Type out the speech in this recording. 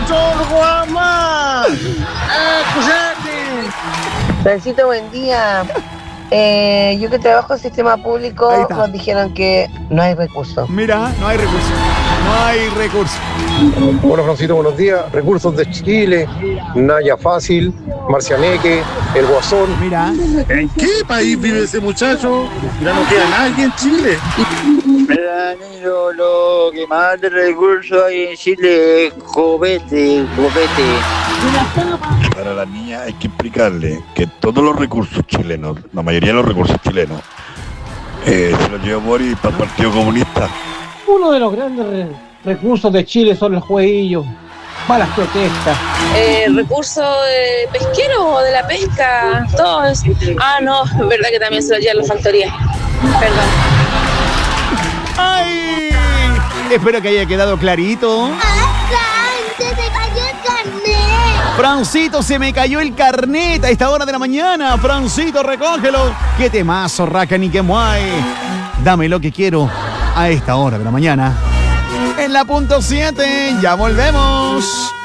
Guamá! Francito, buen día. Yo que trabajo en sistema público, nos dijeron que no hay recursos. Mira, no hay recursos. No hay recursos. Bueno, Francito, buenos días. Recursos de Chile, Naya Fácil, Marcianeque, El Guasón. Mira. ¿En qué país vive ese muchacho? Ya no queda nadie en Chile. Lo que más de recursos hay en Chile es copete. Para la niña hay que explicarle que todos los recursos chilenos, la mayoría de los recursos chilenos, se los llevó Boris para el Partido Comunista. Uno de los grandes recursos de Chile son los jueguillos, malas protestas. Recursos pesqueros o de la pesca, todos. Ah, no, es verdad que también se lo llevan las factorías. Perdón. ¡Ay! Espero que haya quedado clarito. Francito, se me cayó el carnet a esta hora de la mañana. Francito, recógelo. Qué temazo, raca ni que muay. Dame lo que quiero a esta hora de la mañana. En la punto 7, ya volvemos.